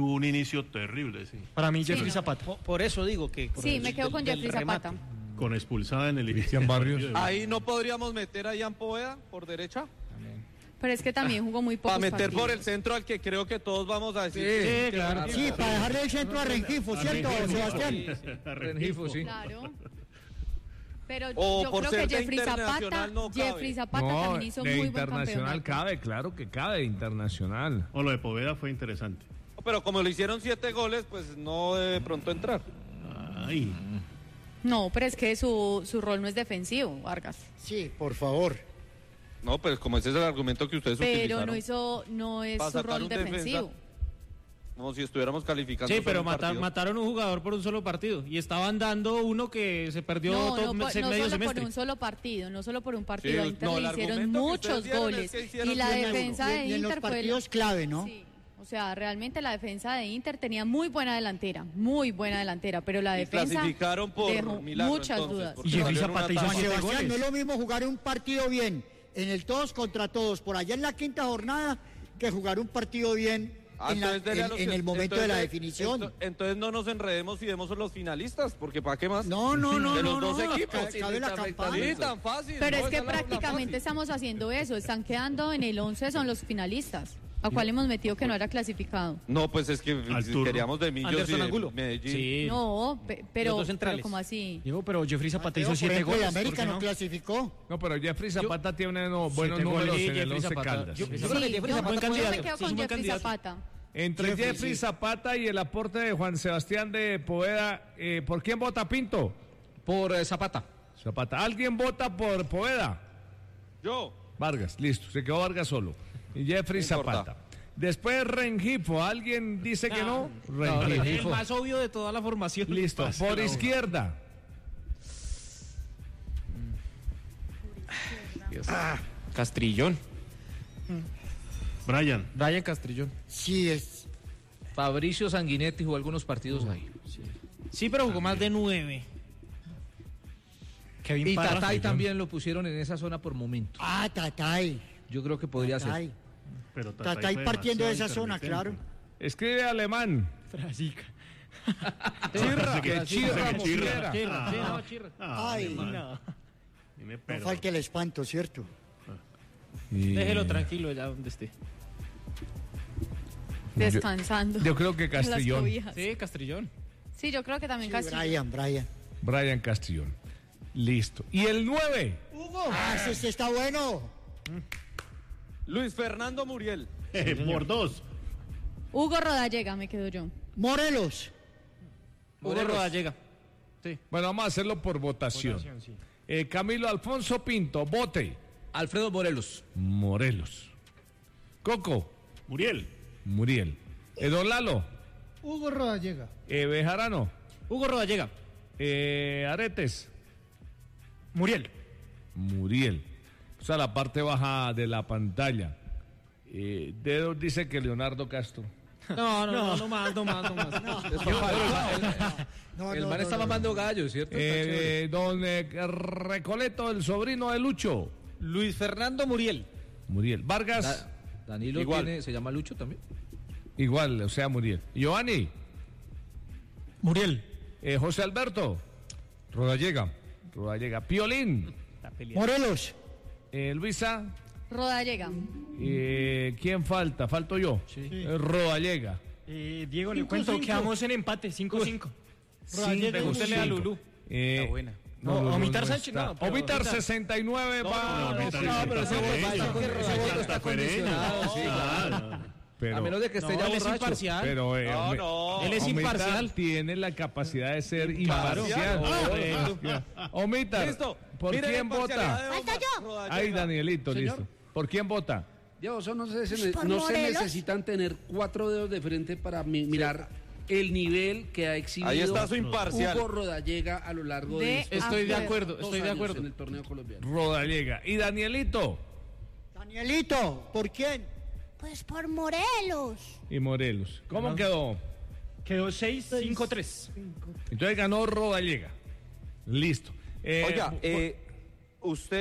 tuvo un inicio terrible, sí. Para mí, Jeffrey Zapata. Por eso digo que... Sí, me quedo con Jeffrey Zapata. Con expulsada en el Cristian Barrios. Ahí no podríamos meter a Jan Poveda por derecha. Pero es que también jugó muy pocos Para meter partidos. por el centro al que creo que todos vamos a decir. Sí, claro. Sí, para dejarle el centro a Rengifo, ¿cierto, Sebastián? Rengifo, sí. Claro. Pero O yo por creo ser que de Jeffrey Zapata, Internacional no cabe. Jeffrey Zapata también hizo de muy buen internacional campeonato. cabe, claro que cabe, internacional. O lo de Poveda fue interesante. Pero como le hicieron 7 goles, pues no de pronto entrar. Ay. No, pero es que su rol no es defensivo, Vargas. Sí, por favor. No, pues como ese es el argumento que ustedes Pero utilizaron. no es Para su sacar rol un defensivo. defensa. Como si estuviéramos calificando. Sí, solo pero un partido. mataron un jugador por un solo partido. Y estaban dando uno que se perdió No, todo no medio solo semestre. por un solo partido, no solo por un partido. Sí, A Inter no, le el hicieron argumento que muchos ustedes dieron goles. es que hicieron Y la 100 defensa de Y en los Inter fue... partidos clave, ¿no? Sí. O sea, realmente la defensa de Inter tenía muy buena delantera, pero la Y defensa clasificaron por dejó milagro, muchas entonces, dudas. porque Y Jeffrey salieron Zapata hizo una Juan siete tapa. Sebastián, no goles. es lo mismo jugar un partido bien en el todos contra todos, por allá en la quinta jornada, que jugar un partido bien Entonces, dele a los en que- el momento entonces, de la definición. Entonces no nos enredemos y demos a los finalistas, porque ¿para qué más? No, De los no, dos no, equipos. cabe la campana. Sí, tan fácil. Pero no, es que esa la prácticamente fácil. estamos haciendo eso, están quedando en el 11, son los finalistas, a cual hemos metido que no era clasificado. No, pues es que Arturo. queríamos de Millos y Anderson de Angulo. Medellín. Sí. No, Los pero dos centrales. ¿cómo así? Digo, pero Jeffrey Zapata Mateo, hizo por 7 ejemplo, goles. el América ¿por qué no clasificó. No, pero Jeffrey Zapata tiene buenos Siete números goles, en el Jeffrey 11 Zapata. Caldas. Yo Sí, creo que Jeffrey Zapata yo fue me candidato. quedo Sí, con es un buen Jeffrey candidato. Zapata. Entre Jeffrey, Jeffrey sí. Zapata y el aporte de Juan Sebastián de Poveda, ¿por quién vota Pinto? Por Zapata. Zapata. ¿Alguien vota por Poveda? Yo. Vargas, listo, se quedó Vargas solo. Y Jeffrey No importa. Zapata. Después Rengifo, ¿alguien dice que no? El Rengifo. más obvio de toda la formación. Listo, por izquierda. Castrillón. Brian. Brian Castrillón. Sí, es. Fabricio Sanguinetti jugó algunos partidos ahí. Sí, pero jugó más de 9. Kevin Y Parra. Tatay también lo pusieron en esa zona por momento. Ah, Tatay. Yo creo que podría ser. Tatay. Pero Tatay fue partiendo de esa demasiado zona, claro. intermitente. Escribe alemán. Frasica. Chirra, que que chirra, chirra. Mosquera. Ay, alemán. Dime, no pero- falta el espanto, ¿cierto? Déjelo tranquilo ya donde esté. Descansando. Yo creo que en las Castrillón. cobijas. Sí, Castrillón. Sí, yo creo que también Sí, Castrillón. Brian. Brian Castrillón. Listo. ¿Y el 9? Ah, ese sí está bueno. Luis Fernando Muriel. Por 2. Hugo Rodallega, me quedo yo. Morelos. Hugo Rodallega. Sí. Bueno, vamos a hacerlo por votación. Camilo Alfonso Pinto, vote. Alfredo Morelos. Morelos. Coco, Muriel. Muriel. Don Lalo, Hugo Rodallega. Bejarano, Hugo Rodallega. Aretes, Muriel. Muriel. O sea, la parte baja de la pantalla. Dedos dice que Leonardo Castro. No más. El man está mamando gallos, ¿cierto? Está chévere. Don Recoleto, el sobrino de Lucho. Luis Fernando Muriel. Muriel. Vargas, Danilo Igual. se llama Lucho también. igual, o sea, Muriel. Giovanni, Muriel. José Alberto, Rodallega. Piolín, Morelos. Luisa, Rodallega. ¿quién falta? Falto yo. Rodallega. Diego, le cuento, quedamos en empate, 5-5. Pregúntele a Lulú. Está buena. No, Omitar Sánchez, está. no, pero Omitar Omitar. 69 va. pero ese voto está condicionado. Sí, Pero, A menos de que esté ya Él es borracho. imparcial. pero No. Él es Omitar imparcial. tiene la capacidad de ser Imparcial. imparcial. Omitar, Listo. ¿por Miren quién la imparcialidad vota? de Omar Rodallega. Ay, Danielito, listo. ¿Por quién vota? Diego, eso no ¿Por se Morelos? necesitan tener 4 dedos de frente para mirar el nivel que ha exhibido Ahí está su imparcial. Hugo Rodallega a lo largo de estos Estoy de acuerdo. acuerdo, estoy de años acuerdo. en el torneo colombiano. Rodallega. ¿Y Danielito? Danielito, ¿por quién? Pues por Morelos. Y Morelos. ¿Cómo quedó? Quedó 6-5-3. Entonces ganó Rodallega. Listo. Oiga, usted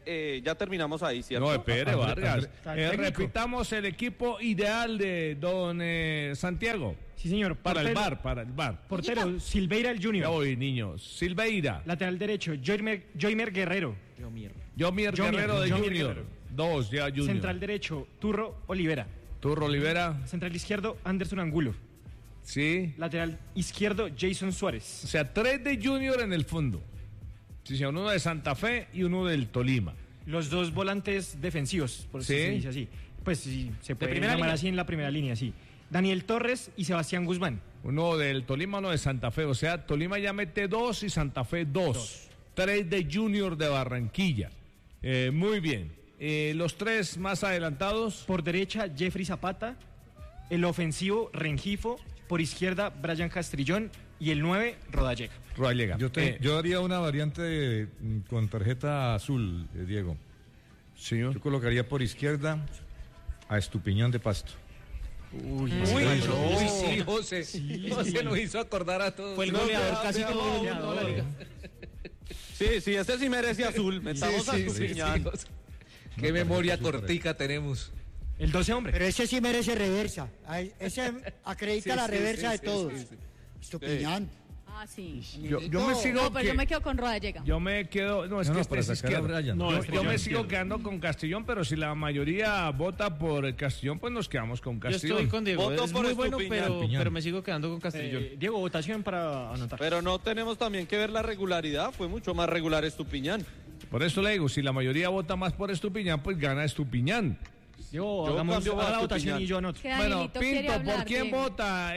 ya terminamos ahí, ¿cierto? No, espere, Vargas. Está el técnico. Repitamos el equipo ideal de don Santiago. Sí, señor. Para el bar. Portero, Silveira el Junior. Hoy, niños. Silveira. Lateral derecho, Joimer Guerrero. Yomier Guerrero de Yomier Junior. Guerrero. 2 ya Junior. Central derecho, Turro Olivera. Turro Olivera. Central izquierdo, Anderson Angulo. Sí. Lateral izquierdo, Jason O Suárez. sea, 3 de Junior en el fondo. Sí, señor, uno de Santa Fe y uno del Tolima. Los dos volantes defensivos, por eso Sí. se dice así. Pues sí, se puede primera llamar línea. así en la primera línea, sí. Daniel Torres y Sebastián Guzmán. Uno del Tolima, uno de Santa Fe. O sea, Tolima ya mete 2 y Santa Fe 2. 3 de Junior de Barranquilla. Muy bien. Los 3 más adelantados. Por derecha, Jeffrey Zapata. El ofensivo, Rengifo. Por izquierda, Brian Castrillón. Y el 9, Rodallega. Rodallega. Yo haría una variante con tarjeta azul, Diego. Señor. Yo colocaría por izquierda a Estupiñán de Pasto. Uy, sí, José. José nos hizo acordar a todos. Fue el goleador casi todo la liga. Sí, este sí merece azul. Metamos a Estupiñán. José. Qué memoria cortica tenemos. El 12 hombre. Pero ese sí merece reversa. Ese acredita la reversa de todos. Estupiñán. Ah, sí. Yo me sigo. No, pero yo me quedo con Rodallega. Yo me quedo. No, es que este para es sacar a izquierdo. Brian. No, Yo me Castrillón, sigo quedando con Castrillón, pero si la mayoría vota por el Castrillón, pues nos quedamos con Yo Castrillón. estoy con Diego. Voto Es por muy bueno, Estupiñán. pero me sigo quedando con Castrillón. Diego, votación para anotar. Pero no tenemos también que ver la regularidad. Fue mucho más regular Estupiñán. Por eso le digo, si la mayoría vota más por Estupiñán, pues gana Estupiñán. Diego, Yo hagamos cambio a haga la Estupiñán. votación y yo anoto. Que Bueno, Danielito quiere Pinto, ¿por hablar, quién Diego. vota?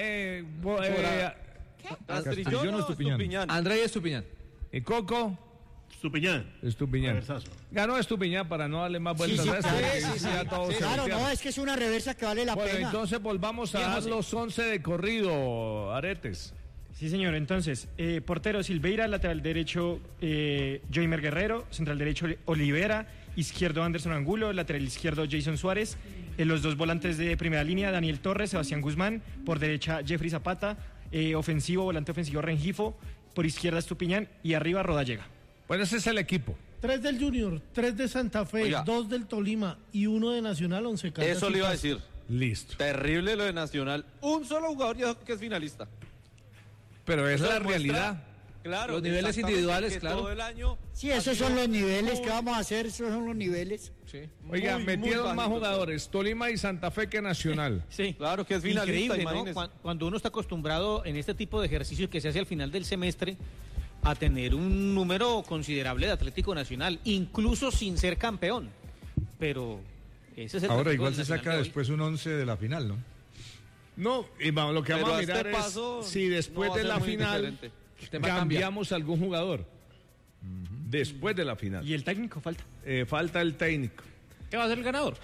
¿Castrillón o Estupiñán? André Estupiñán. ¿Y Coco? Estupiñán. Estupiñán. Reversazo. Ganó Estupiñán para no darle más vueltas sí, a esto. claro. porque ya todo se Claro, voltearon. no, es que es una reversa que vale la Bueno, pena. entonces volvamos a dar los 11 de corrido, Aretes. Sí, señor. Entonces, portero Silveira, lateral derecho Joimer Guerrero, central derecho Olivera, izquierdo Anderson Angulo, lateral izquierdo Jason Suárez, los dos volantes de primera línea, Daniel Torres, Sebastián Guzmán, por derecha Jeffrey Zapata, volante ofensivo Rengifo, por izquierda Estupiñán y arriba Rodallega. Bueno, ese es el equipo. 3 del Junior, 3 de Santa Fe, Oiga. 2 del Tolima y 1 de Nacional, 11 Caldas. Eso le iba a decir. Listo. Terrible lo de Nacional. Un solo jugador ya que es finalista. Pero es Eso la demuestra, realidad. Claro. Los niveles exactamente, individuales, que claro. Todo el año. Sí, esos son los niveles. ¿Qué vamos a hacer? Esos son los niveles. Oiga, Muy, metieron muy más bajito. jugadores, Tolima y Santa Fe que Nacional. Sí. Claro que es finalista, Increíble, ¿no? imagínese. Cuando uno está acostumbrado en este tipo de ejercicios que se hace al final del semestre a tener un número considerable de Atlético Nacional, incluso sin ser campeón. Pero ese es el Ahora Atlético igual se Nacional saca de hoy. después un 11 de la final, ¿no? No, y vamos, lo que Pero vamos a a este mirar paso es si después no va a de ser la muy final diferente. El tema cambia. cambiamos algún jugador. Después de la final. Y el técnico falta. Falta el técnico. ¿Qué va a ser el ganador?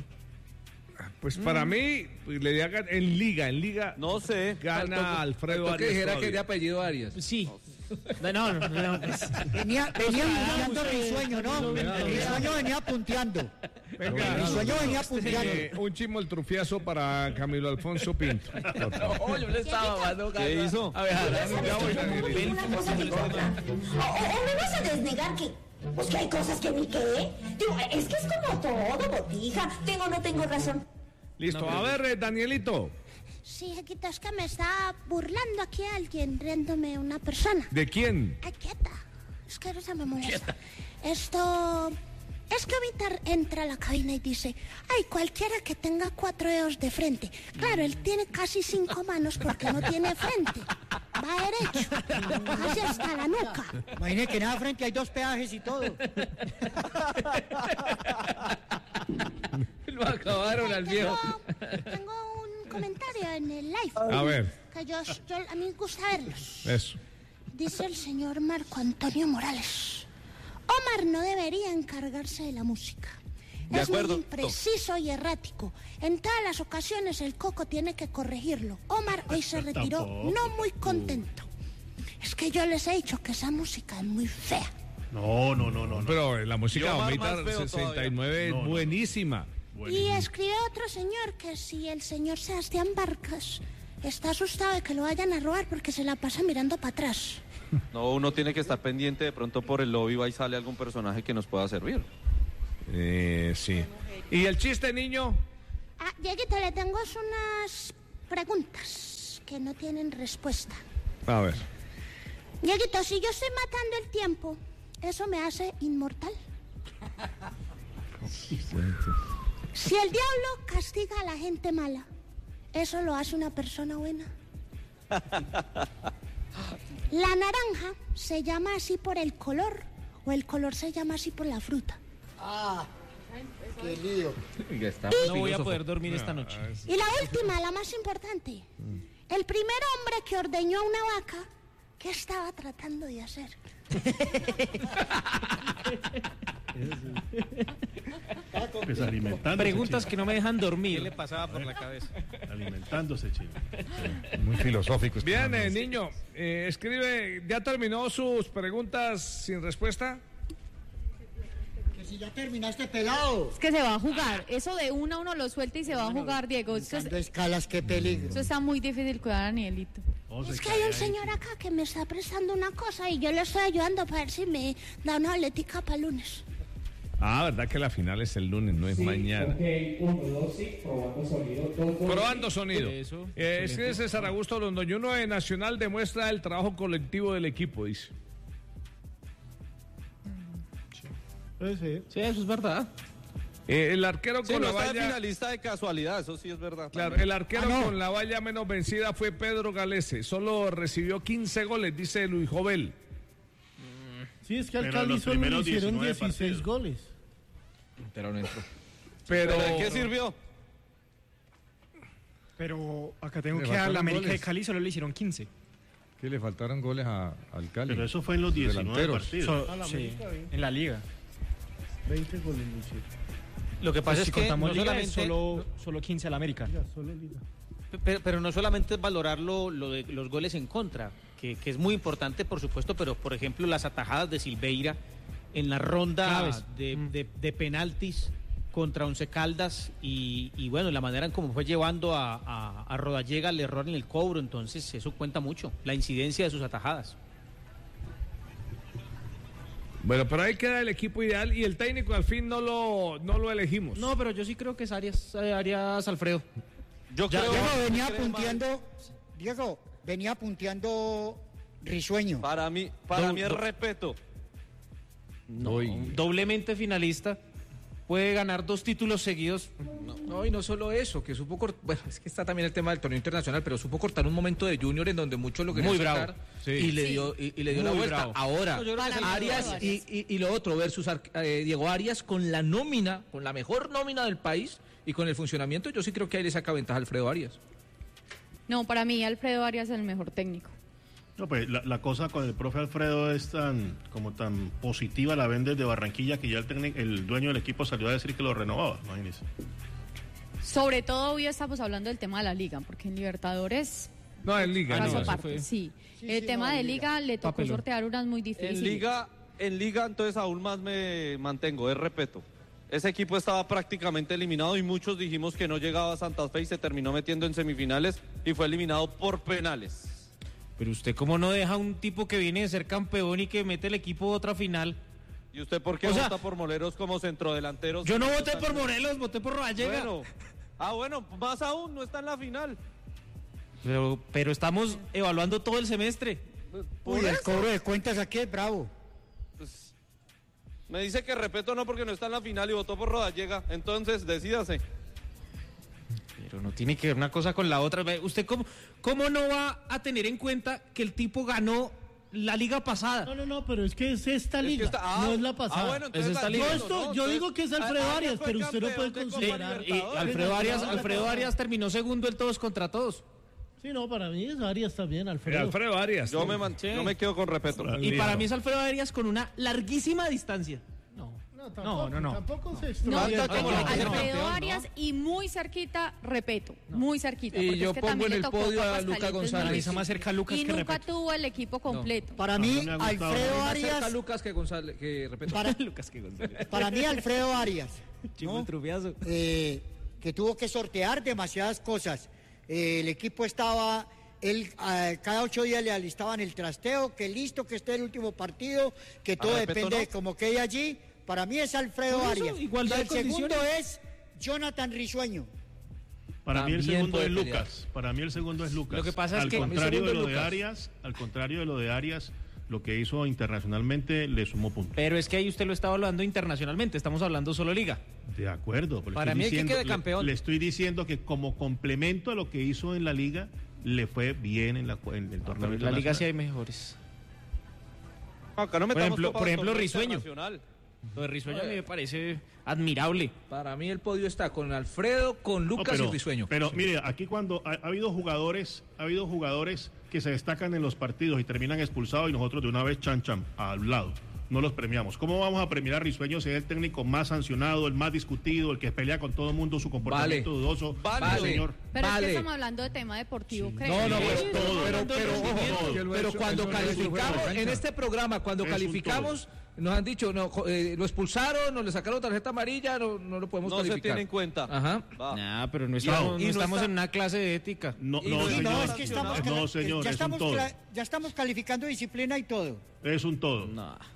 Pues para mí, pues, le diga en liga No sé. gana Alfredo Faltó que Arias. dijera que todavía. es de apellido Arias. Sí. No, pues, Venía punteando Risueño, ¿no? Risueño venía punteando. Risueño venía punteando. Un chimo el trufiazo para Camilo Alfonso Pinto. No, yo le estaba mandando ¿Qué hizo? A ver, Ya voy, Daniel. Una cosa que otra. O me vas a desnegar que... Pues que hay cosas que ni qué. Digo, es que es como todo, botija. Tengo o no tengo razón. Listo, a ver, Danielito. Sí, Jequito, es que me está burlando aquí alguien, riéndome una persona. ¿De quién? Ay, quieta. Es que eso me molesta. Esto... Es que Vitar entra a la cabina y dice, ay, cualquiera que tenga 4 dedos de frente. Claro, él tiene casi 5 manos porque no tiene frente. Va derecho, casi hasta la nuca. Imagínate que nada frente hay 2 peajes y todo. lo acabaron al viejo. Tengo un comentario en el live. A ver. Que a mí me gusta verlos. Eso. Dice el señor Marco Antonio Morales. Omar no debería encargarse de la música. De Es muy acuerdo. impreciso y errático. En todas las ocasiones el Coco tiene que corregirlo. Omar hoy se retiró no muy contento. Es que yo les he dicho que esa música es muy fea. No. Pero la música de Omar Omar más feo 69 todavía. es buenísima. Y escribe otro señor que si el señor Sebastián Barcas está asustado de que lo vayan a robar porque se la pasa mirando para atrás. No, uno tiene que estar pendiente, de pronto por el lobby va y sale algún personaje que nos pueda servir. Sí. ¿Y el chiste, niño? Ah, Dieguito, le tengo unas preguntas que no tienen respuesta. A ver. Dieguito, si yo estoy matando el tiempo, ¿eso me hace inmortal? Si el diablo castiga a la gente mala, ¿eso lo hace una persona buena? ¿La naranja se llama así por el color o el color se llama así por la fruta? Ah, qué lío. No voy a poder dormir esta noche. Y la última, la más importante. El primer hombre que ordeñó a una vaca, ¿qué estaba tratando de hacer? Pues alimentándose. Preguntas Chino. que no me dejan dormir. ¿Qué le pasaba por la cabeza? Alimentándose, Chino. Muy filosófico. Bien, niño, escribe, ¿ya terminó sus preguntas sin respuesta? Que si ya terminaste pelado. Es que se va a jugar. Eso de uno a uno lo suelta y se va a jugar, Diego. Buscando escalas, qué peligro. Eso está muy difícil cuidar a Danielito. Es que hay un señor acá que me está prestando una cosa y yo le estoy ayudando para ver si me da una boletica para el lunes. Ah, ¿verdad que la final es el lunes, no es mañana? Ok, 1, 2, sí, probando sonido. Probando sonido. Eso. Escribe César Augusto Londoño, uno de Nacional demuestra el trabajo colectivo del equipo, dice. Sí. Sí, eso es verdad. El arquero Sí, con no la está de valla... finalista de casualidad, eso sí es verdad. Claro, el arquero con la valla menos vencida fue Pedro Galese. Solo recibió 15 goles, dice Luis Jovel. Sí, es que al Pero Cali los solo le primeros hicieron 19 16 partidos. goles. Pero no entró. Pero ¿De qué sirvió? Pero acá tengo Le que a la faltaron América de goles. Cali solo le hicieron 15. Que le faltaron goles al Cali. Pero eso fue en los 19 Delanteros. partidos. A la Sí, América, 20. en la liga. 20 goles le hicieron. Lo que pasa Pues es si que contamos no liga es solamente, solo 15 a la América. Liga, solo liga. pero no solamente es valorar lo de los goles en contra, que es muy importante, por supuesto, pero por ejemplo las atajadas de Silveira en la ronda Claves. de penaltis contra Once Caldas y bueno, la manera en cómo fue llevando a Rodallega al error en el cobro, entonces eso cuenta mucho, la incidencia de sus atajadas. bueno, pero ahí queda el equipo ideal y el técnico al fin no lo elegimos. No, pero yo sí creo que es Arias Alfredo. Yo creo Diego, venía punteando Risueño. para mí es respeto. Doblemente finalista, puede ganar 2 títulos seguidos. No, y no solo eso, que supo cortar, bueno, es que está también el tema del torneo internacional, pero supo cortar un momento de Junior en donde muchos lo querían Muy bravo. sacar Sí. y le Sí. dio la Muy vuelta. bravo. Ahora, No, yo creo que Para mí Arias Diego Arias. y lo otro versus Diego Arias con la nómina, con la mejor nómina del país y con el funcionamiento, yo sí creo que ahí le saca ventaja a Alfredo Arias. No, para mí Alfredo Arias es el mejor técnico. No, pues la cosa con el profe Alfredo es tan positiva, la ven desde Barranquilla, que ya el dueño del equipo salió a decir que lo renovaba, imagínese. Sobre todo hoy estamos hablando del tema de la liga, porque en Libertadores No, en Liga. caso no. aparte, sí. El tema de liga le tocó Papelón. sortear unas muy difíciles. En liga entonces aún más me mantengo, es respeto. Ese equipo estaba prácticamente eliminado y muchos dijimos que no llegaba a Santa Fe y se terminó metiendo en semifinales y fue eliminado por penales. Pero usted cómo no deja a un tipo que viene de ser campeón y que mete el equipo a otra final. ¿Y usted por qué O sea, vota por Moleros como centrodelanteros? Yo no voté por Morelos, voté por Rodallega. Bueno, más aún, no está en la final. Pero estamos evaluando todo el semestre. Uy, el cobro de cuentas aquí es bravo. Pues, me dice que respeto no porque no está en la final y votó por Rodallega. Entonces, decídase. Pero no tiene que ver una cosa con la otra. ¿Usted cómo no va a tener en cuenta que el tipo ganó la liga pasada? No, pero es que es esta liga, no es la pasada. bueno, entonces Es esta la- liga. Yo digo que es Alfredo Arias, pero usted no puede considerar. Y Alfredo Arias terminó segundo el todos contra todos. Sí, no, para mí es Arias también, Alfredo. Alfredo Arias. Yo me quedo con respeto. Y para mí es Alfredo Arias con una larguísima distancia. No, tampoco se No, extraña. Alfredo Arias y muy cerquita, Repeto, muy cerquita. Y porque yo es que pongo también en le el tocó podio a Papas Luca Calientes González. muy Analiza más cerca a Lucas y que nunca Repeto. tuvo el equipo completo. Para mí, me ha gustado. Alfredo Más cerca Arias, Lucas que González, que repito. para mí Alfredo Arias, ¿no? Que tuvo que sortear demasiadas cosas. El equipo estaba, cada 8 días le alistaban el trasteo, que listo, que esté el último partido, que todo Repeto, depende ¿no? de cómo quede allí, Para mí es Alfredo Por eso, Arias. igualdad Y de el segundo condiciones. es Jonathan Risueño. Para mí el También segundo puede es pelear. Lucas. Para mí el segundo es Lucas. Lo que pasa es al que- contrario mi de segundo lo es de Lucas. Arias, al contrario de lo de Arias, lo que hizo internacionalmente le sumó puntos. Pero es que ahí usted lo está evaluando internacionalmente, estamos hablando solo liga. De acuerdo. Pero Para estoy mí el que diciendo- quede campeón. Le estoy diciendo que como complemento a lo que hizo en la liga, le fue bien en el torneo En la internacional. liga sí hay mejores. Acá no Por metamos ejemplo, copa por al ejemplo, torneo Risueño. internacional. Lo de Risueño a mí me parece admirable. Para mí el podio está con Alfredo, con Lucas y Risueño. Pero mire, aquí cuando ha habido jugadores que se destacan en los partidos y terminan expulsados y nosotros de una vez chan al lado. No los premiamos. ¿Cómo vamos a premiar a Risueño si es el técnico más sancionado, el más discutido, el que pelea con todo el mundo, su comportamiento dudoso? Vale. No, señor. Pero es que estamos hablando de tema deportivo, creo. No, no, Es todo. pero cuando calificamos, en este programa, cuando Es un calificamos, nos han dicho, no, lo expulsaron, nos le sacaron tarjeta amarilla, no lo podemos No se calificar. tiene en cuenta. Ajá. Nah, pero no Y estamos, no no estamos está- en una clase de ética. No, Y no, no, Sí, señor. no, es que estamos, No, señor, ya es un todo. ya estamos calificando disciplina y todo. Es un todo.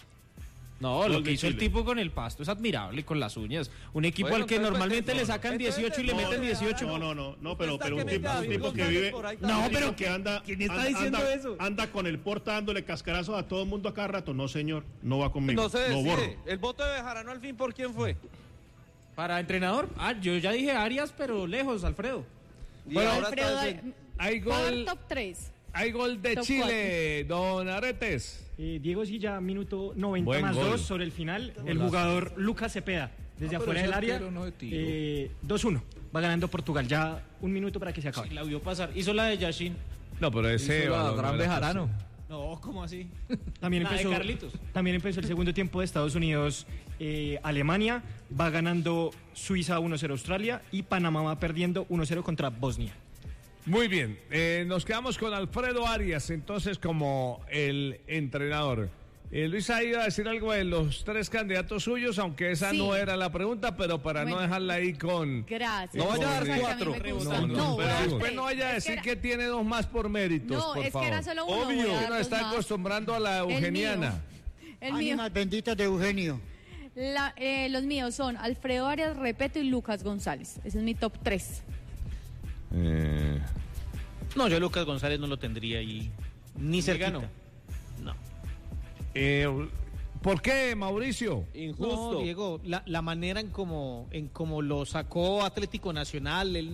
No, lo Gol que de hizo el Chile. tipo con el Pasto es admirable, con las uñas. Un equipo Bueno, al que entonces, normalmente no, le sacan entonces, 18 y le no, meten 18. No, pero está un que tipo, mete a un David tipo que González vive. por ahí un también. tipo que anda. ¿quién está anda- diciendo anda- eso? Anda con el porta dándole cascarazos a todo el mundo a cada rato. No, señor, no va conmigo. No se lo borro. decide. El voto de Bejarano al fin, ¿por quién fue? Para entrenador, yo ya dije Arias, pero lejos, Alfredo. Y Bueno, ahora Alfredo, está en- Hay va a haber gol, top 3. hay gol de Top Chile, don Aretes. Diego Silla, minuto 90 Buen más gol. 2 sobre el final. El jugador Lucas Cepeda, desde pero afuera ese del área. arquero no de tiro. 2-1. Va ganando Portugal. Ya un minuto para que se acabe. La vio pasar. Hizo la de Yashin. No, pero ese Hizo la balón gran no era Bejarano. No, ¿cómo así? También La de empezó, Carlitos. también empezó el segundo tiempo de Estados Unidos, Alemania. Va ganando Suiza 1-0 Australia y Panamá va perdiendo 1-0 contra Bosnia. Muy bien, nos quedamos con Alfredo Arias, entonces como el entrenador. Luisa iba a decir algo de los 3 candidatos suyos, aunque esa Sí. no era la pregunta, pero para no Bueno. dejarla ahí con... Gracias. No vaya a dar Esa que 4. mí me gusta. No, no, voy a pero dar después 3. no vaya a Es que decir era- que tiene 2 más por méritos, No, por es favor. que era solo uno. Obvio. voy a dar Uno dos está más. acostumbrando a la eugeniana. El mío. Ánimas benditas de Eugenio. Los míos son Alfredo Arias, Repeto y Lucas González. Ese es mi top 3. No, yo a Lucas González no lo tendría ahí. Ni cercano. No. ¿Por qué, Mauricio? Injusto. No, Diego, la manera en como lo sacó Atlético Nacional, él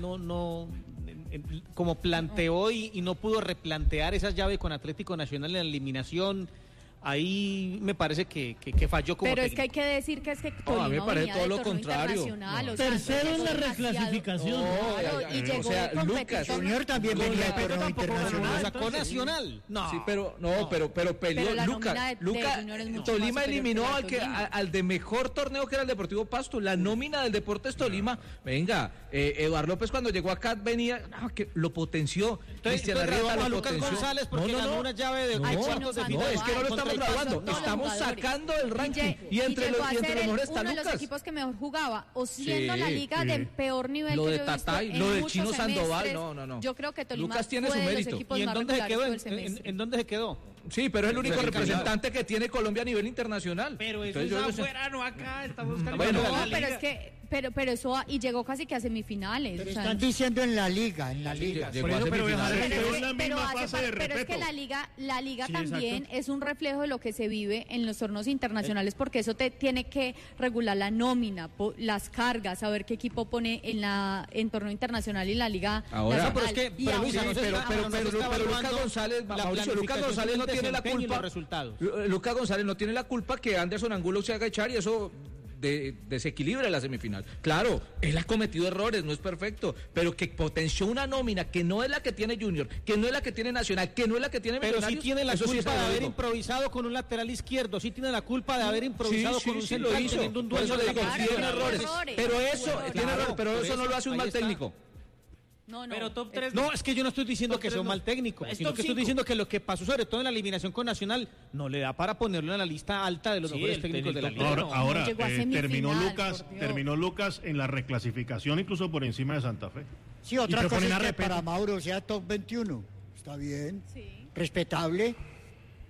como planteó y no pudo replantear esa llave con Atlético Nacional en la eliminación, ahí me parece que falló como Pero es que hay técnico. que decir que es que No, a mí me Tolima parece venía todo de lo torneo contrario. internacional, No. o sea, Tercero en la demasiado- reclasificación. Claro, y llegó o sea, de competir Lucas, con- Junior también Con venía de respeto torneo tampoco, internacional. Lo sacó Nacional. No. Sí, pero pero peleó Pero la Lucas. nómina de Lucas Junior es mucho Tolima más superior eliminó que la de al que Tolima. al de mejor torneo que era el Deportivo Pasto. La nómina del Deportes Tolima. Venga, Eduardo López cuando llegó acá venía que lo potenció. Cristian Entonces, Arrieta grabamos a lo Lucas potenció. González porque ganó una llave de Ay, cuartos de Chino final. No, es que no lo Contra estamos el grabando. Pasto, todos los Estamos jugadores. sacando el ranking. Y entre llegó los a ser mejores está uno de los Lucas. equipos que mejor jugaba, o siendo Sí, la liga sí. del peor nivel Lo que de yo he visto Tatay, en lo de muchos Chino Sandoval, semestres. no. Yo creo que Tolima Lucas tiene fue su de los mérito. equipos ¿Y en más dónde se regulares quedó? todo el semestre. ¿En dónde se quedó? Sí, pero es el único Pues, representante que tiene Colombia a nivel internacional. Pero eso Entonces, es yo no sé. afuera, no acá. Estamos Bueno, calificando No, la pero liga. es que, pero eso y llegó casi que a semifinales. Pero o sea, están diciendo en la liga, en la liga. Llegó Por a eso, pero semifinales. dejar- Pero es la pero misma hace fase pa- de pero es que respeto. la liga Sí, también exacto. es un reflejo de lo que se vive en los torneos internacionales, porque eso te tiene que regular la nómina, las cargas, saber qué equipo pone en torneo internacional y la liga Ahora, nacional. pero es que- Y pero aún Luisa, así- no se pero está- no se está Lucas evaluando González, la Mauricio, Lucas planificación González no del tiene la desempeño y culpa. los resultados. Lucas González no tiene la culpa que Anderson Angulo se haga echar y eso desequilibra la semifinal. Claro, él ha cometido errores, no es perfecto, pero que potenció una nómina que no es la que tiene Junior, que no es la que tiene Nacional, que no es la que tiene Pero sí Millonarios, tiene la eso sí culpa es de haber algo. improvisado con un lateral izquierdo, sí tiene la culpa de haber improvisado con un sí, central lo hizo. teniendo un Por eso duelo le de digo, la tiene Claro, errores. errores. Pero eso, Errores. tiene errores, pero por eso no lo hace un ahí mal está. técnico. No, Pero top 3 no. no, es que yo no estoy diciendo Top que sea un tres mal técnico, Es sino top que estoy cinco. diciendo que lo que pasó sobre todo en la eliminación con Nacional no le da para ponerlo en la lista alta de los Sí, mejores el técnicos de la técnico. liga. Ahora, llegó a terminó semifinal, Lucas, por Dios. terminó Lucas en la reclasificación incluso por encima de Santa Fe. Sí, otra Y cosa proponen es a que Repeto. para Mauro sea top 21. Está bien, Sí. respetable.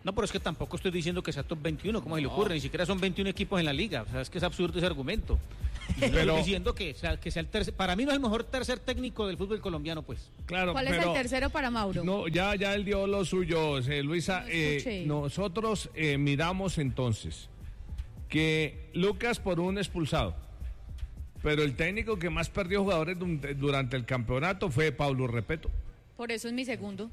No, pero es que tampoco estoy diciendo que sea top 21, ¿cómo se le ocurre? Ni siquiera son 21 equipos en la liga. O sea, es que es absurdo ese argumento. Pero estoy diciendo que sea el tercer. Para mí no es el mejor tercer técnico del fútbol colombiano, pues. Claro, ¿Cuál es el tercero para Mauro? No, ya él dio lo suyo, Luisa. Nosotros miramos entonces que Lucas por un expulsado, pero el técnico que más perdió jugadores durante el campeonato fue Pablo Repeto. Por eso es mi segundo.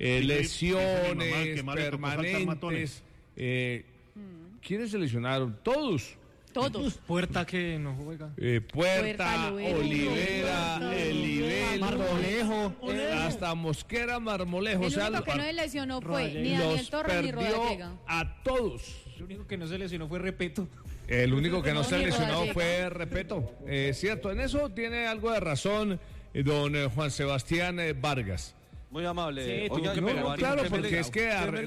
Lesiones permanentes. ¿Quiénes se lesionaron? Todos. Puerta que no juega. Puerta, Olivera, Marmolejo, hasta Mosquera, Marmolejo. El único que no se lesionó fue ni Daniel Torres ni Rodríguez Vega. A todos. El único que no se lesionó fue Repeto. El único que no se lesionó fue Repeto. Cierto, en eso tiene algo de razón don Juan Sebastián Vargas. Muy amable. Sí, oiga, claro, porque es que a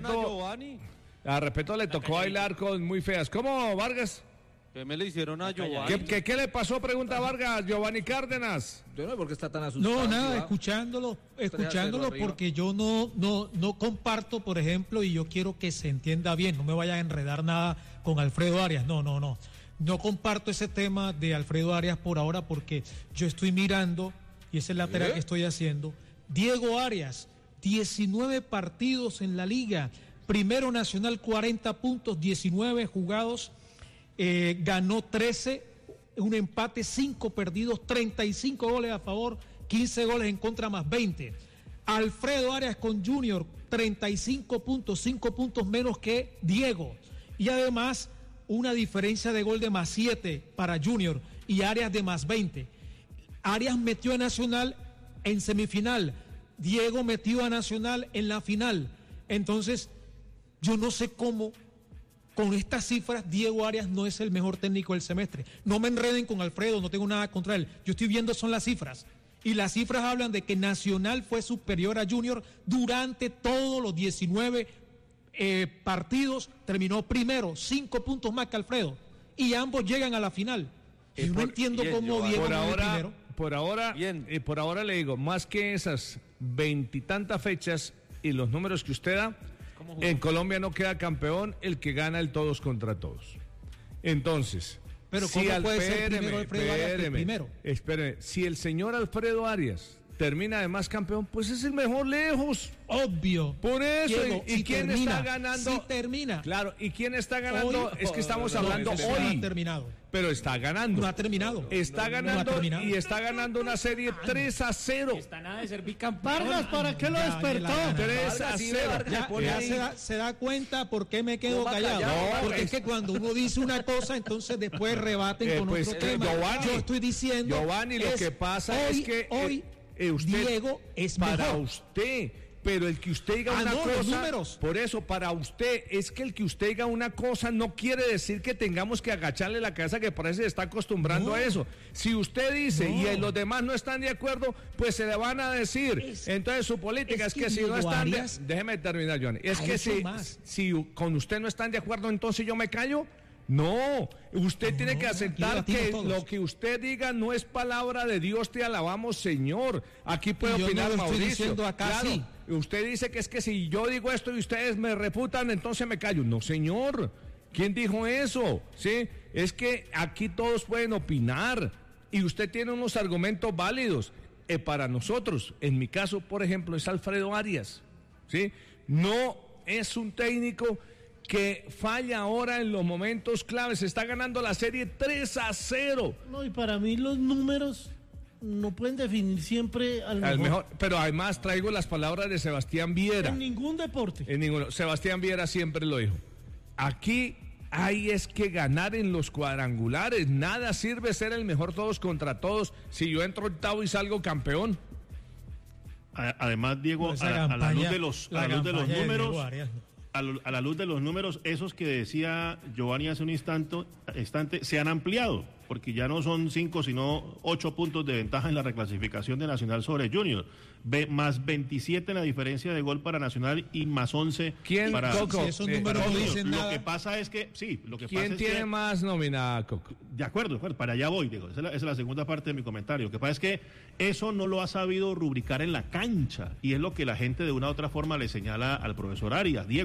Repeto le tocó bailar con muy feas. ¿Cómo, Vargas? ¿Qué me le hicieron a Giovanni? ¿Qué le pasó? Pregunta Vargas, Giovanni Cárdenas. Yo no sé por qué está tan asustado. No, nada, escuchándolo porque yo no comparto, por ejemplo, y yo quiero que se entienda bien, no me vaya a enredar nada con Alfredo Arias, no comparto ese tema de Alfredo Arias por ahora porque yo estoy mirando, y esa es la tarea que estoy haciendo, Diego Arias, 19 partidos en la liga, primero nacional 40 puntos, 19 jugados, ganó 13, un empate, 5 perdidos, 35 goles a favor, 15 goles en contra más 20. Alfredo Arias con Junior, 35 puntos, 5 puntos menos que Diego. Y además, una diferencia de gol de más 7 para Junior y Arias de más 20. Arias metió a Nacional en semifinal, Diego metió a Nacional en la final. Entonces, yo no sé cómo, con estas cifras, Diego Arias no es el mejor técnico del semestre. No me enreden con Alfredo, no tengo nada contra él. Yo estoy viendo son las cifras. Y las cifras hablan de que Nacional fue superior a Junior durante todos los 19 partidos. Terminó primero, 5 puntos más que Alfredo. Y ambos llegan a la final. Yo no entiendo cómo Diego primero. Por ahora le digo, más que esas 20 y tantas fechas y los números que usted da, en Colombia no queda campeón el que gana el todos contra todos. Entonces, pero ¿cómo puede ser primero Alfredo Arias que primero? Espéreme, si el señor Alfredo Arias termina además campeón, pues es el mejor lejos. Obvio. Por eso, Diego, ¿y quién está ganando? Si termina. Claro, ¿y quién está ganando? Hoy, es que estamos hablando hoy. No ha terminado. Pero está ganando. No ha terminado. Está ganando y está ganando una serie 3-0. Está nada de ser bicampeón. Vargas, ¿para qué lo despertó? 3-0. Ya se da cuenta por qué me quedo callado. No, porque es que cuando uno dice una cosa, entonces después rebaten con otro tema. Yo estoy diciendo. Giovanni, lo que pasa es que hoy usted, Diego es para mejor. Usted. Pero el que usted diga una cosa, los números. Por eso, para usted, es que el que usted diga una cosa no quiere decir que tengamos que agacharle la cabeza, que parece que está acostumbrando a eso. Si usted dice y los demás no están de acuerdo, pues se le van a decir. Entonces su política es que si no están déjeme terminar, Johnny. Es que si con usted no están de acuerdo, entonces yo me callo. No, usted tiene que aceptar que lo que usted diga no es palabra de Dios, te alabamos, Señor. Aquí puede opinar Mauricio. Acá, sí. Usted dice que es que si yo digo esto y ustedes me refutan, entonces me callo. No, señor. ¿Quién dijo eso? ¿Sí? Es que aquí todos pueden opinar y usted tiene unos argumentos válidos. Para nosotros, en mi caso, por ejemplo, es Alfredo Arias. ¿Sí? No es un técnico que falla ahora en los momentos claves. Está ganando la serie 3-0. No, y para mí los números no pueden definir siempre al mejor. Pero además traigo las palabras de Sebastián Viera. En ningún deporte. En ninguno. Sebastián Viera siempre lo dijo. Aquí hay es que ganar en los cuadrangulares. Nada sirve ser el mejor todos contra todos si yo entro octavo y salgo campeón. Además, Diego, a la luz de los números... A la luz de los números, esos que decía Giovanni hace un instante, se han ampliado, porque ya no son 5, sino 8 puntos de ventaja en la reclasificación de Nacional sobre Junior. Más 27 en la diferencia de gol para Nacional y más 11 para Coco? Si esos números no dicen nada. Lo que pasa es que, sí, lo que ¿quién pasa es tiene que, más nómina, Coco? De acuerdo, para allá voy, digo, esa es la segunda parte de mi comentario. Lo que pasa es que eso no lo ha sabido rubricar en la cancha, y es lo que la gente de una u otra forma le señala al profesor Arias, Diego.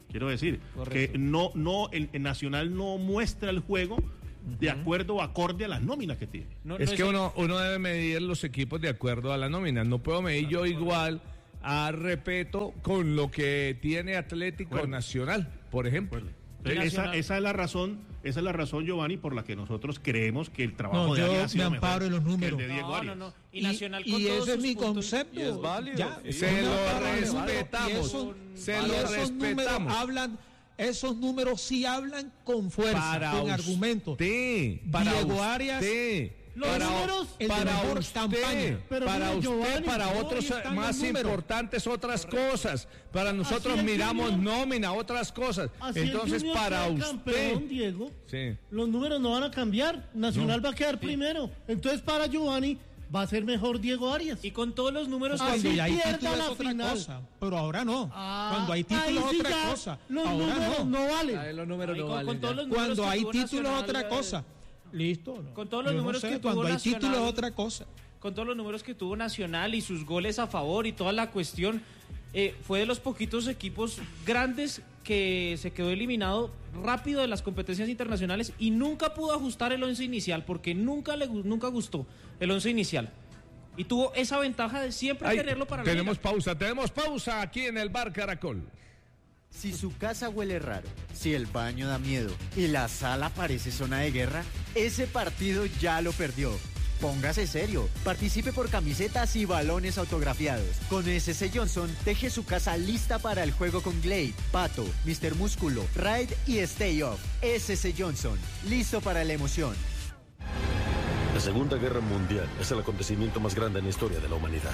Quiero decir, Correcto. que no el Nacional no muestra el juego de acuerdo o acorde a las nóminas que tiene. Es que uno debe medir los equipos de acuerdo a la nómina. No puedo medir yo igual a Repeto con lo que tiene Atlético Nacional, por ejemplo. Esa es la razón, Giovanni, por la que nosotros creemos que el trabajo de yo Arias ha me sido amparo en los mejor que el números. de Diego Arias. Y Nacional con y todos ese es sus mi puntos. concepto. Y es válido. Ya, Se yo lo me amparo en los números. respetamos. Y Se y lo esos números respetamos. hablan. Esos números sí hablan con fuerza, con argumentos. Para Diego Arias. Los números el de mejor campaña. Pero para usted, Giovanni, para no, otros ahí están más los números. importantes otras cosas. Para nosotros Así el miramos Junior- nómina, otras cosas. Así Entonces, el Junior para queda usted, campeón, Diego, sí. los números no van a cambiar. Nacional va a quedar primero. Entonces, para Giovanni, va a ser mejor Diego Arias. Y con todos los números Así Cuando ya hay pierda título es la otra final. cosa, pero ahora no. Cuando hay título ahí es sí otra ya cosa. los Ahora números no valen. Los números no valen. con todos ya. los números Cuando que hay tuvo título es Nacional, otra cosa. Listo. no. Con todos los Yo no números sé, que cuando tuvo hay Nacional, título es otra cosa. con todos los números que tuvo Nacional y sus goles a favor y toda la cuestión, fue de los poquitos equipos grandes que se quedó eliminado rápido de las competencias internacionales y nunca pudo ajustar el once inicial porque nunca gustó el once inicial. Y tuvo esa ventaja de siempre tenerlo para la tenemos liga. tenemos pausa aquí en el Bar Caracol. Si su casa huele raro, si el baño da miedo y la sala parece zona de guerra, ese partido ya lo perdió. Póngase serio, participe por camisetas y balones autografiados. Con SS Johnson, deje su casa lista para el juego con Glade, Pato, Mr. Músculo, Ride y Stay Off. SS Johnson, listo para la emoción. La Segunda Guerra Mundial es el acontecimiento más grande en la historia de la humanidad.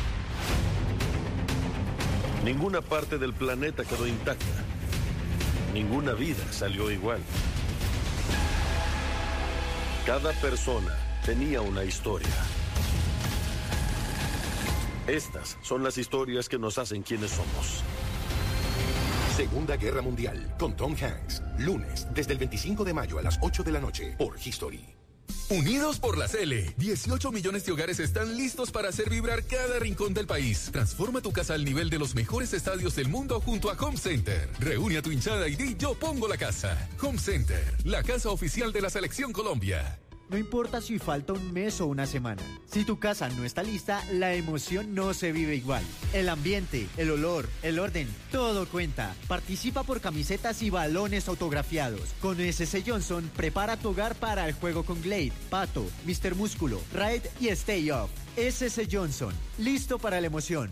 Ninguna parte del planeta quedó intacta. Ninguna vida salió igual. Cada persona tenía una historia. Estas son las historias que nos hacen quienes somos. Segunda Guerra Mundial, con Tom Hanks. Lunes, desde el 25 de mayo a las 8 de la noche, por History. Unidos por la Cele, 18 millones de hogares están listos para hacer vibrar cada rincón del país. Transforma tu casa al nivel de los mejores estadios del mundo junto a Home Center. Reúne a tu hinchada y di yo pongo la casa. Home Center, la casa oficial de la Selección Colombia. No importa si falta un mes o una semana. Si tu casa no está lista, la emoción no se vive igual. El ambiente, el olor, el orden, todo cuenta. Participa por camisetas y balones autografiados. Con SS Johnson, prepara tu hogar para el juego con Glade, Pato, Mr. Músculo, Ride y Stay Off. SS Johnson, listo para la emoción.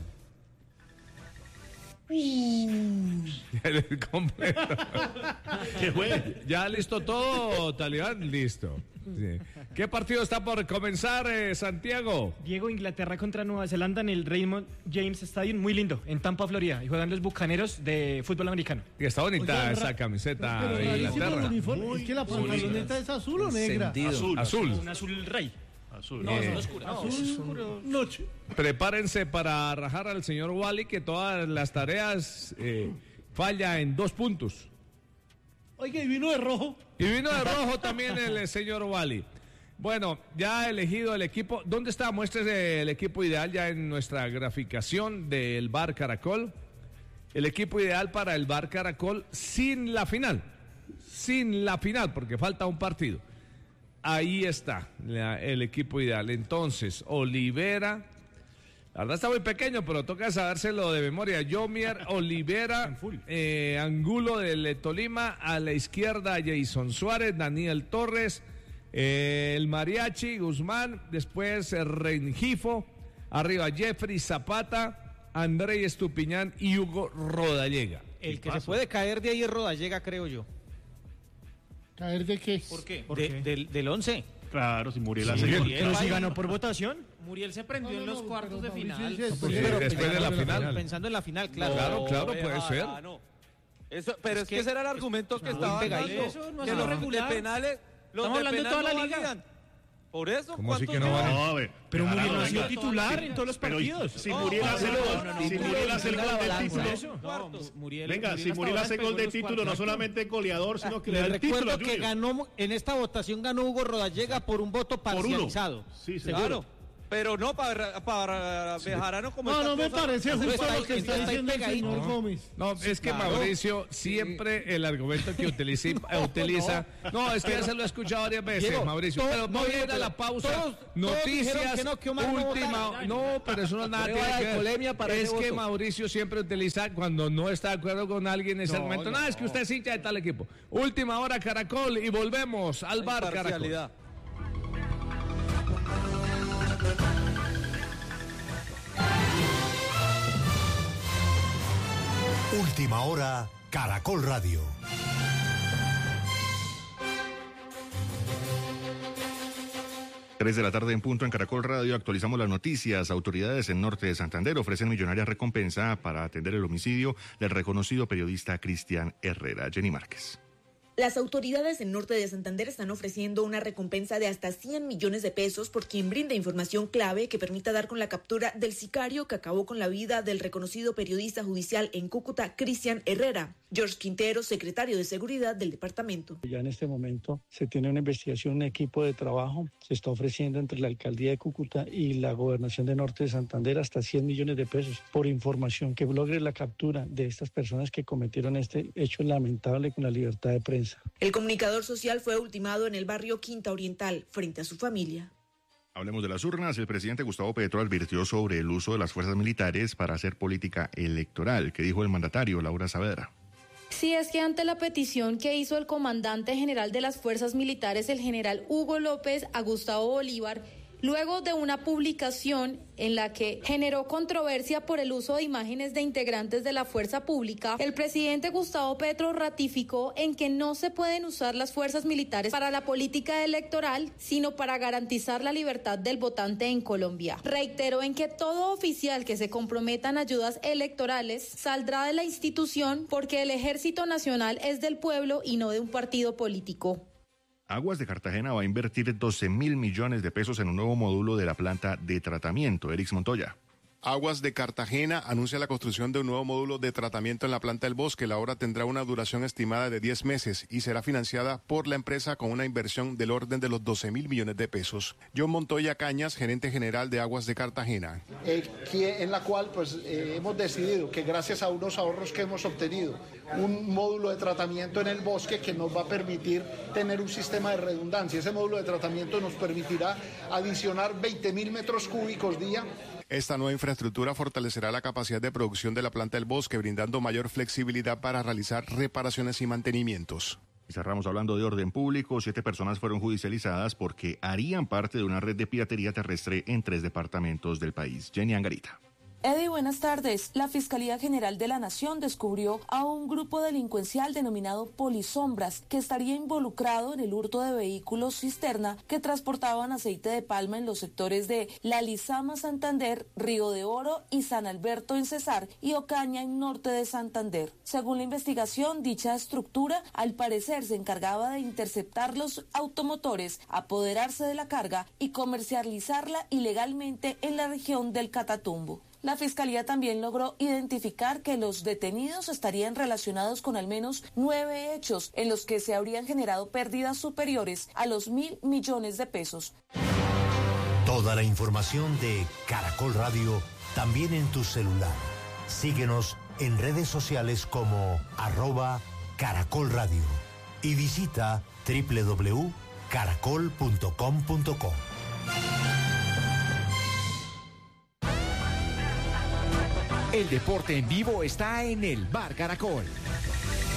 Completo. ¿Qué fue? ¿Ya listo todo, Talibán? Listo. Sí. ¿Qué partido está por comenzar, Santiago? Diego, Inglaterra contra Nueva Zelanda en el Raymond James Stadium, muy lindo, en Tampa, Florida, y juegan los Bucaneros de fútbol americano. Y está bonita Oiga, esa camiseta Pero de rarísimo el Inglaterra. uniforme. Es que la pantaloneta es azul o negra. Azul. Un azul rey. Azul. No, azul oscura. Azul noche. Prepárense para rajar al señor Wally, que todas las tareas falla en 2 puntos. Oiga, y vino de rojo. Y vino de rojo también el señor Wally. Bueno, ya ha elegido el equipo. ¿Dónde está? Muéstrese el equipo ideal ya en nuestra graficación del Bar Caracol. El equipo ideal para el Bar Caracol sin la final. Sin la final, porque falta un partido. Ahí está el equipo ideal. Entonces, Olivera. La verdad está muy pequeño, pero toca sabérselo de memoria. Yomier, Olivera, Angulo del Tolima, a la izquierda Jason Suárez, Daniel Torres, el Mariachi, Guzmán, después Rengifo, arriba Jeffrey Zapata, André Estupiñán y Hugo Rodallega. El que se puede caer de ahí es Rodallega, creo yo. ¿Caer de qué? ¿Por qué? ¿Por qué? Del 11. Claro, si Muriel hace Pero gol. si ganó por votación. Muriel se prendió en los cuartos de final. Después de la final. Pensando en la final, claro. Claro, puede ser. Eso, pero es que ese era el argumento que estaba pegadito. dando. Eso no Que es los regular. de penales, los Estamos de hablando de penal toda la no liga. valían. Por eso, ¿Cómo así ¿cuántos que no llevan? vale? No, a ver, Pero claro, Muriel no ha sido venga. titular en todos los Pero partidos. si Muriel hace el gol, si Muriel hace el gol del título. Venga, si Muriel hace gol de título, no solamente goleador, sino que le da Le el título. recuerdo que Junior. ganó en esta votación ganó Hugo Rodallega por un voto Por uno. parcializado. Sí, seguro. Claro. Pero no para Bejarano como no me parece justo lo que está diciendo el señor Gómez. No, es que Mauricio siempre el argumento que utiliza. No, es que ya se lo he escuchado varias veces, Diego, Mauricio. Pero voy a ir a la pausa. Noticias última. No, pero eso no es nada que ver. Es que Mauricio siempre utiliza cuando no está de acuerdo con alguien en ese momento. No, es que usted es hincha de tal equipo. Última hora, Caracol, y volvemos al bar Caracol. Última hora, Caracol Radio. Tres de la tarde en punto en Caracol Radio. Actualizamos las noticias. Autoridades en Norte de Santander ofrecen millonaria recompensa para atender el homicidio del reconocido periodista Cristian Herrera. Jenny Márquez. Las autoridades en Norte de Santander están ofreciendo una recompensa de hasta 100 millones de pesos por quien brinde información clave que permita dar con la captura del sicario que acabó con la vida del reconocido periodista judicial en Cúcuta, Cristian Herrera. George Quintero, secretario de Seguridad del departamento. Ya en este momento se tiene una investigación, un equipo de trabajo. Se está ofreciendo entre la alcaldía de Cúcuta y la gobernación de Norte de Santander hasta 100 millones de pesos por información que logre la captura de estas personas que cometieron este hecho lamentable con la libertad de prensa. El comunicador social fue ultimado en el barrio Quinta Oriental frente a su familia. Hablemos de las urnas. El presidente Gustavo Petro advirtió sobre el uso de las fuerzas militares para hacer política electoral. ¿Qué dijo el mandatario, Laura Saavedra? Sí, es que ante la petición que hizo el comandante general de las fuerzas militares, el general Hugo López, a Gustavo Bolívar, luego de una publicación en la que generó controversia por el uso de imágenes de integrantes de la fuerza pública, el presidente Gustavo Petro ratificó en que no se pueden usar las fuerzas militares para la política electoral, sino para garantizar la libertad del votante en Colombia. Reiteró en que todo oficial que se comprometa en ayudas electorales saldrá de la institución porque el Ejército Nacional es del pueblo y no de un partido político. Aguas de Cartagena va a invertir 12.000 millones de pesos en un nuevo módulo de la planta de tratamiento. Erix Montoya. Aguas de Cartagena anuncia la construcción de un nuevo módulo de tratamiento en la planta del Bosque. La obra tendrá una duración estimada de 10 meses y será financiada por la empresa con una inversión del orden de los 12.000 millones de pesos. John Montoya Cañas, gerente general de Aguas de Cartagena. En la cual hemos decidido que gracias a unos ahorros que hemos obtenido, un módulo de tratamiento en el Bosque que nos va a permitir tener un sistema de redundancia. Ese módulo de tratamiento nos permitirá adicionar 20.000 metros cúbicos día. Esta nueva infraestructura fortalecerá la capacidad de producción de la planta del Bosque, brindando mayor flexibilidad para realizar reparaciones y mantenimientos. Y cerramos hablando de orden público. 7 personas fueron judicializadas porque harían parte de una red de piratería terrestre en 3 departamentos del país. Jenny Angarita. Eddie, buenas tardes. La Fiscalía General de la Nación descubrió a un grupo delincuencial denominado Polisombras que estaría involucrado en el hurto de vehículos cisterna que transportaban aceite de palma en los sectores de La Lizama, Santander, Río de Oro y San Alberto en Cesar y Ocaña en Norte de Santander. Según la investigación, dicha estructura al parecer se encargaba de interceptar los automotores, apoderarse de la carga y comercializarla ilegalmente en la región del Catatumbo. La Fiscalía también logró identificar que los detenidos estarían relacionados con al menos 9 hechos en los que se habrían generado pérdidas superiores a los 1.000 millones de pesos. Toda la información de Caracol Radio también en tu celular. Síguenos en redes sociales como @Caracol Radio y visita www.caracol.com.co. El deporte en vivo está en el Bar Caracol.